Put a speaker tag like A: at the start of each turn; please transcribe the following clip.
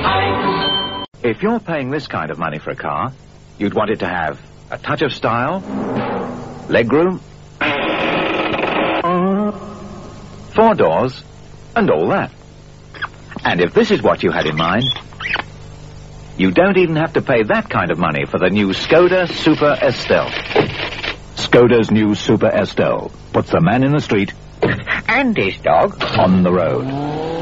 A: If you're paying this kind of money for a car, you'd want it to have a touch of style, legroom, 4 doors, and all that. And if this is what you had in mind, you don't even have to pay that kind of money for the new Skoda Super Estelle. Skoda's new Super Estelle puts the man in the street
B: and his dog
A: on the road.